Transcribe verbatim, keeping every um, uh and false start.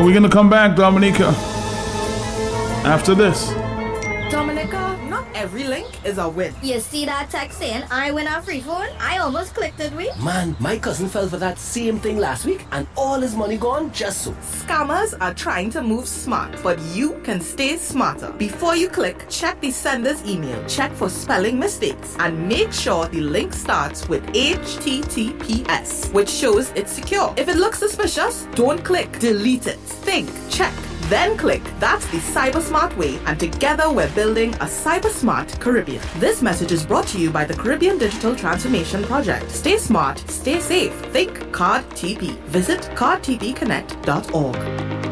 we're going to come back, Dominica, after this. Dominica, not every link is a win. You see that text saying I win a free phone? I almost clicked it, we. Man, my cousin fell for that same thing last week and all his money gone just so. Scammers are trying to move smart, but you can stay smarter. Before you click, check the sender's email, check for spelling mistakes, and make sure the link starts with H T T P S, which shows it's secure. If it looks suspicious, don't click, delete it. Think, check, then click. That's the cyber smart way, and together we're building a cyber smart Caribbean. This message is brought to you by the Caribbean Digital Transformation Project. Stay smart, stay safe. Think Card T P. Visit card t p connect dot org.